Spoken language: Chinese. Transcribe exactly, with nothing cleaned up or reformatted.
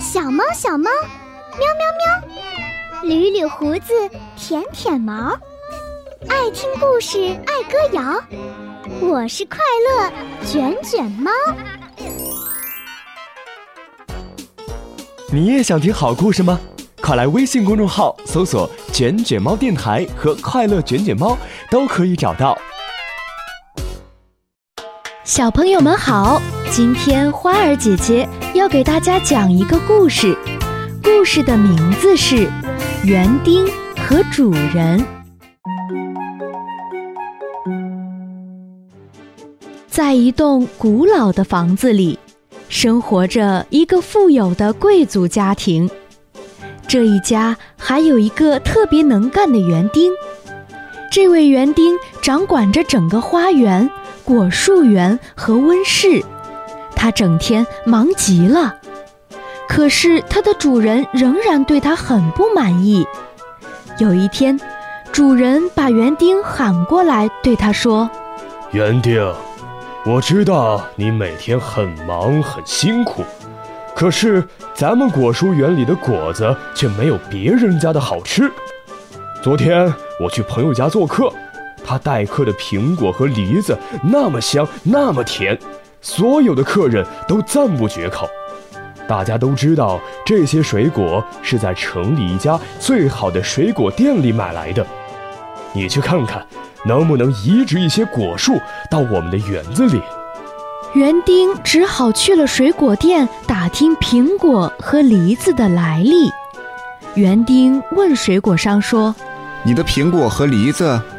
小猫小猫，喵喵喵，捋捋胡子，舔舔毛，爱听故事，爱歌谣，我是快乐卷卷猫。 你也想听好故事吗？快来微信公众号搜索卷卷猫电台和快乐卷卷猫，都可以找到。 小朋友们好，今天花儿姐姐要给大家讲一个故事，故事的名字是园丁和主人。在一栋古老的房子里，生活着一个富有的贵族家庭。这一家还有一个特别能干的园丁，这位园丁掌管着整个花园、果树园和温室，他整天忙极了。可是他的主人仍然对他很不满意。有一天，主人把园丁喊过来，对他说： 园丁，我知道你每天很忙很辛苦，可是咱们果蔬园里的果子却没有别人家的好吃。昨天我去朋友家做客，他待客的苹果和梨子那么香那么甜，所有的客人都赞不绝口。大家都知道这些水果是在城里一家最好的水果店里买来的，你去看看能不能移植一些果树到我们的园子里。 园丁只好去了水果店打听苹果和梨子的来历。园丁问水果商说： 你的苹果和梨子